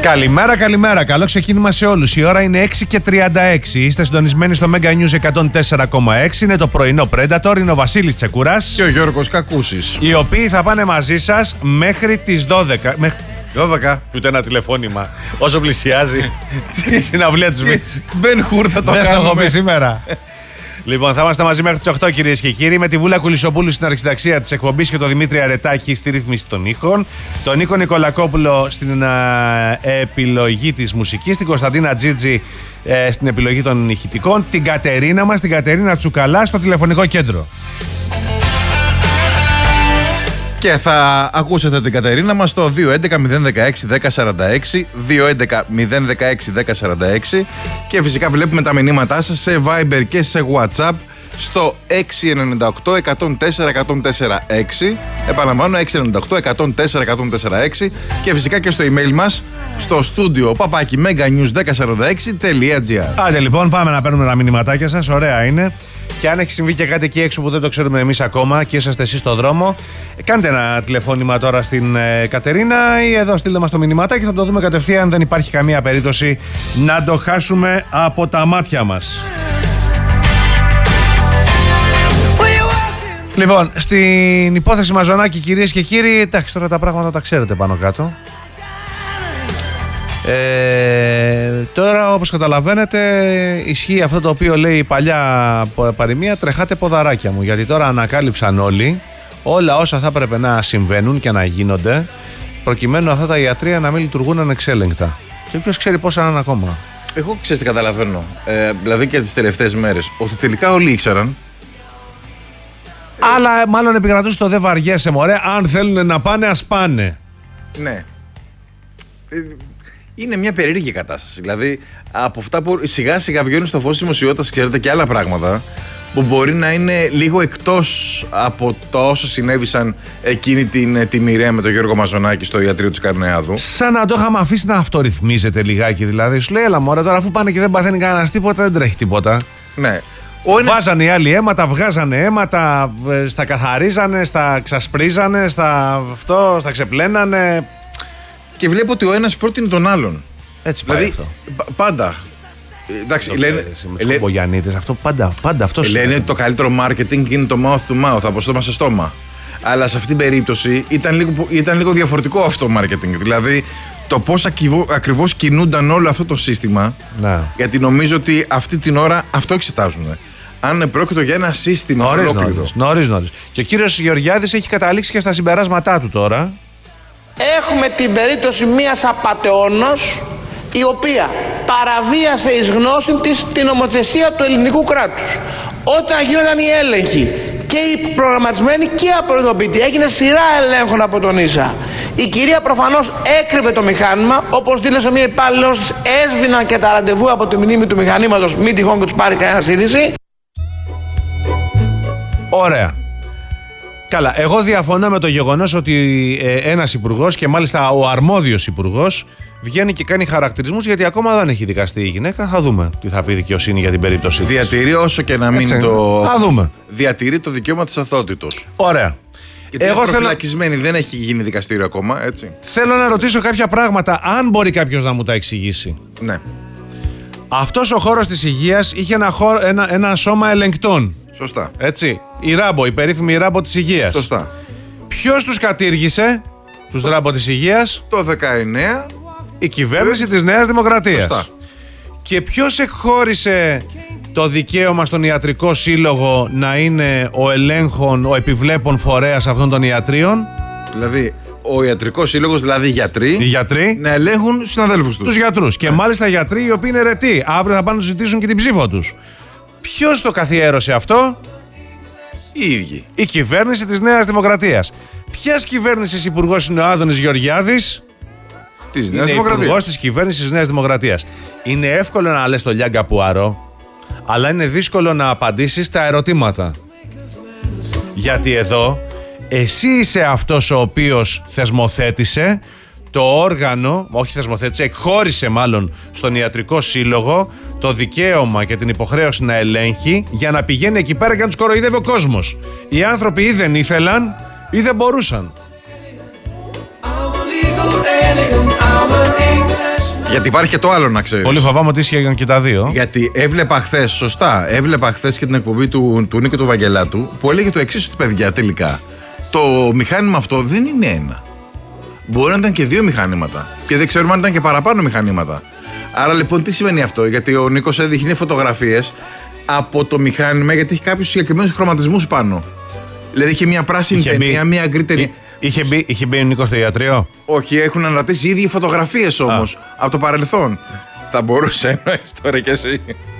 Καλημέρα, καλημέρα. Καλό ξεκίνημα σε όλους. Η ώρα είναι 6:36. Είστε συντονισμένοι στο Mega News 104,6. Είναι το πρωινό Predator. Είναι ο Βασίλης Τσεκούρας και ο Γιώργος Κακούσης. Οι οποίοι θα πάνε μαζί σας μέχρι τις 12. 12. Και ούτε ένα τηλεφώνημα. Όσο πλησιάζει η συναυλία της Μης. Μπεν Χουρ θα το κάνουμε. Δεν στο έχω πει σήμερα. Λοιπόν, θα είμαστε μαζί μέχρι τις 8, κυρίες και κύριοι, με τη Βούλα Κουλισσοπούλου στην αρχισυνταξία της εκπομπής και τον Δημήτρη Αρετάκη στη ρύθμιση των ήχων, τον Νίκο Νικολακόπουλο στην επιλογή της μουσικής, την Κωνσταντίνα Τζίτζη στην επιλογή των ηχητικών, την Κατερίνα μας, την Κατερίνα Τσουκαλά, στο τηλεφωνικό κέντρο. Και θα ακούσετε την Κατερίνα μας στο 211-016-1046, 211-016-1046 και φυσικά βλέπουμε τα μηνύματά σας σε Viber και σε WhatsApp στο 698-104-104-6. Επαναλαμβάνω, 698-104-104-6 και φυσικά και στο email μας στο studio meganews1046.gr. Άντε λοιπόν, πάμε να παίρνουμε τα μηνυματάκια σας, ωραία είναι. Και αν έχει συμβεί και κάτι εκεί έξω που δεν το ξέρουμε εμείς ακόμα και είσαστε εσείς στο δρόμο, κάντε ένα τηλεφώνημα τώρα στην Κατερίνα ή εδώ στείλτε μας το μηνυματάκι, θα το δούμε κατευθείαν. Δεν υπάρχει καμία περίπτωση να το χάσουμε από τα μάτια μας. Λοιπόν, στην υπόθεση Μαζονάκη, κυρίες και κύριοι, εντάξει, τώρα τα πράγματα τα ξέρετε πάνω κάτω. Τώρα, όπως καταλαβαίνετε, ισχύει αυτό το οποίο λέει η παλιά παροιμία, τρεχάτε ποδαράκια μου, γιατί τώρα ανακάλυψαν όλοι όλα όσα θα έπρεπε να συμβαίνουν και να γίνονται προκειμένου αυτά τα ιατρεία να μην λειτουργούν ανεξέλεγκτα. Και ποιος ξέρει πόσα είναι ακόμα. Εγώ ξέρεις τι καταλαβαίνω, δηλαδή και τις τελευταίες μέρες, ότι τελικά όλοι ήξεραν. Αλλά μάλλον επικρατούσε το δεν βαριέσαι μωρέ, αν θέλουν να πάνε ας πάνε. Ναι. Είναι μια περίεργη κατάσταση. Δηλαδή, από αυτά που σιγά σιγά βγαίνουν στο φως της δημοσιότητας, ξέρετε, και άλλα πράγματα που μπορεί να είναι λίγο εκτός από το όσο συνέβησαν εκείνη τη μοιραία με τον Γιώργο Μαζονάκη στο ιατρείο της Καρνεάδου. Σαν να το είχαμε αφήσει να αυτορυθμίζεται λιγάκι. Δηλαδή, σου λέει, έλα μωρέ, τώρα αφού πάνε και δεν παθαίνει κανένας τίποτα, δεν τρέχει τίποτα. Ναι. Βάζανε οι άλλοι αίματα, βγάζανε αίματα, στα καθαρίζανε, στα ξασπρίζανε, στα ξεπλένανε. Και βλέπω ότι ο ένας πρότεινε τον άλλον. Έτσι πάει δηλαδή, αυτό. Πάντα. Εντάξει, λένε. Με τους Μπογιαννίτες, αυτό πάντα αυτό λένε ότι το καλύτερο marketing είναι το mouth to mouth, από στόμα σε στόμα. Αλλά σε αυτήν την περίπτωση ήταν λίγο διαφορετικό αυτό το marketing. Δηλαδή, το πώς ακριβώς κινούνταν όλο αυτό το σύστημα. Να. Γιατί νομίζω ότι αυτή την ώρα αυτό εξετάζουν. Αν πρόκειται για ένα σύστημα ολόκληρο. Νωρίς. Και ο κύριος Γεωργιάδης έχει καταλήξει και στα συμπεράσματά του τώρα. Έχουμε την περίπτωση μιας απατεώνος η οποία παραβίασε εις γνώση της την νομοθεσία του ελληνικού κράτους. Όταν γίνονταν οι έλεγχοι και οι προγραμματισμένοι και απροειδοποιητοί, έγινε σειρά ελέγχων από τον ίσα. Η κυρία προφανώς έκρυβε το μηχάνημα, όπως δήλωσε μια υπάλληλος της, έσβηναν και τα ραντεβού από τη μνήμη του μηχανήματος, μην τυχόν και τους πάρει κανένα είδηση. Ωραία. Καλά, εγώ διαφωνώ με το γεγονός ότι ένας υπουργός και μάλιστα ο αρμόδιος υπουργός βγαίνει και κάνει χαρακτηρισμούς, γιατί ακόμα δεν έχει δικαστεί η γυναίκα. Θα δούμε τι θα πει η δικαιοσύνη για την περίπτωση της. Διατηρεί όσο και να μην το. Θα δούμε. Διατηρεί το δικαίωμα της αθωότητος. Ωραία. Γιατί εγώ προφυλακισμένη δεν έχει γίνει δικαστήριο ακόμα, έτσι. Θέλω να ρωτήσω κάποια πράγματα, αν μπορεί κάποιος να μου τα εξηγήσει. Ναι. Αυτός ο χώρος της υγείας είχε ένα σώμα ελεγκτών. Σωστά. Έτσι. Η Ράμπο, η περίφημη Ράμπο της υγείας. Σωστά. Ποιος τους κατήργησε, τους Ράμπο της υγείας? Το 19. Η κυβέρνηση της Νέας Δημοκρατίας. Σωστά. Και ποιος εκχώρησε το δικαίωμα στον ιατρικό σύλλογο να είναι ο επιβλέπων φορέας αυτών των ιατρίων? Δηλαδή, ο ιατρικός σύλλογος, δηλαδή οι γιατροί, να ελέγχουν τους συναδέλφους τους. Τους γιατρούς. Και μάλιστα γιατροί οι οποίοι είναι ρετοί. Αύριο θα πάνε να τους ζητήσουν και την ψήφο τους. Ποιος το καθιέρωσε αυτό? Οι ίδιοι. Η κυβέρνηση της Νέας Δημοκρατίας. Ποιας κυβέρνησης υπουργός είναι ο Άδωνης Γεωργιάδης? Της Νέας Δημοκρατίας. Υπουργός της κυβέρνησης της Νέας Δημοκρατίας. Είναι εύκολο να λες το Λιάγκα Πουαρό, αλλά είναι δύσκολο να απαντήσεις τα ερωτήματα. Γιατί εδώ εσύ είσαι αυτός ο οποίος θεσμοθέτησε το όργανο, όχι θεσμοθέτησε, εκχώρησε μάλλον στον ιατρικό σύλλογο το δικαίωμα και την υποχρέωση να ελέγχει για να πηγαίνει εκεί πέρα και να τους κοροϊδεύει ο κόσμος. Οι άνθρωποι ή δεν ήθελαν ή δεν μπορούσαν. Γιατί υπάρχει και το άλλο να ξέρεις. Πολύ φοβάμαι ότι ίσχυαν και τα δύο. Γιατί έβλεπα χθες και την εκπομπή του Νίκο του Βαγγελάτου που έλεγε το εξής, ότι παιδιά τελικά το μηχάνημα αυτό δεν είναι ένα. Μπορεί να ήταν και δύο μηχανήματα. Και δεν ξέρουμε αν ήταν και παραπάνω μηχανήματα. Άρα λοιπόν τι σημαίνει αυτό? Γιατί ο Νίκος έδειχνε φωτογραφίες από το μηχάνημα, γιατί έχει κάποιους συγκεκριμένους χρωματισμούς πάνω. Δηλαδή είχε μια πράσινη ταινία, μια γκρι ταινία. Είχε μπει ο Νίκος στο ιατρείο. Όχι, έχουν αναρτήσει οι ίδιοι φωτογραφίες όμως από το παρελθόν. Θα μπορούσε να έχεις τώρα κι εσύ.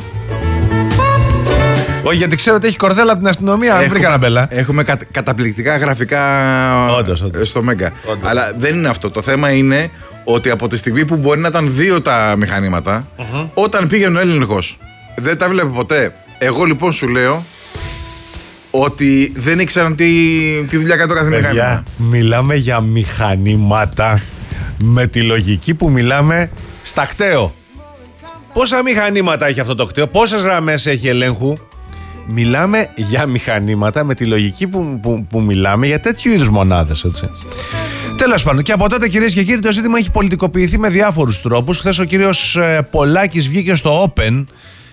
Όχι, γιατί ξέρω ότι έχει κορδέλα από την αστυνομία. Αν βρει κανένα μπέλα. Έχουμε καταπληκτικά γραφικά Όντως. στο Μέγκα. Αλλά δεν είναι αυτό. Το θέμα είναι ότι από τη στιγμή που μπορεί να ήταν δύο τα μηχανήματα, όταν πήγαινε ο έλεγχος, δεν τα βλέπω ποτέ. Εγώ λοιπόν σου λέω ότι δεν ήξεραν τι δουλειά κάνει το κάθε μηχάνημα. Μιλάμε για μηχανήματα με τη λογική που μιλάμε στα κταίο. Πόσα μηχανήματα έχει αυτό το κταίο, πόσες γραμμές έχει ελέγχου? Μιλάμε για μηχανήματα με τη λογική που μιλάμε για τέτοιου είδους μονάδες, έτσι. Τέλος πάντων, και από τότε, κυρίες και κύριοι, το ζήτημα έχει πολιτικοποιηθεί με διάφορους τρόπους. Χθες ο κύριος Πολάκης βγήκε στο Open.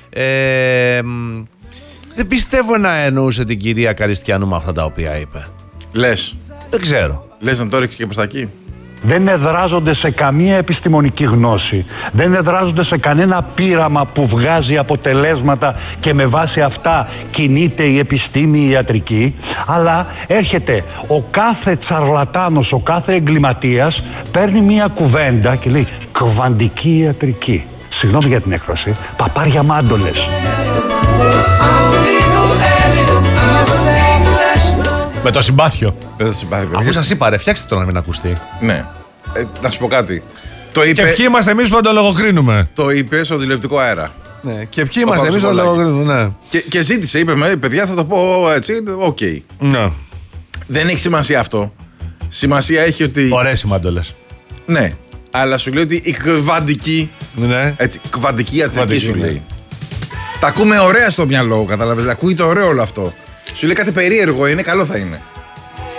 Δεν πιστεύω να εννοούσε την κυρία Καριστιανού με αυτά τα οποία είπε. Λες. Δεν ξέρω. Λες να το ρίξεις και προς τα εκεί. Δεν εδράζονται σε καμία επιστημονική γνώση. Δεν εδράζονται σε κανένα πείραμα που βγάζει αποτελέσματα και με βάση αυτά κινείται η επιστήμη, η ιατρική. Αλλά έρχεται ο κάθε τσαρλατάνος, ο κάθε εγκληματίας, παίρνει μία κουβέντα και λέει κβαντική ιατρική. Συγγνώμη για την έκφραση, παπάρια μάντολες. Με το συμπάθειο. Αφού Αφού σας είπα, ρε, φτιάξτε το να μην ακουστεί. Ναι. Να σου πω κάτι. Το Και είπε, ποιοι είμαστε εμείς που θα το λογοκρίνουμε. το είπε στον τηλεοπτικό αέρα. Ναι. Και ποιοι είμαστε εμείς που θα το Παπαδοπουλάκη. λογοκρίνουμε. Ναι. Και ζήτησε, είπε, παιδιά θα το πω έτσι, οκ. Ναι. Δεν έχει σημασία αυτό. Σημασία έχει ότι. Ωραίες οι μάντολες. Ναι. Αλλά σου λέει ότι η κβαντική. Ναι. Έτσι, κβαντική ιατρική Κβαντική, σου ναι. λέει. Τα ακούμε ωραία στο μυαλό, καταλαβαίνετε. Ακούγεται ωραίο όλο αυτό. Σου λέει κάτι περίεργο είναι, καλό θα είναι.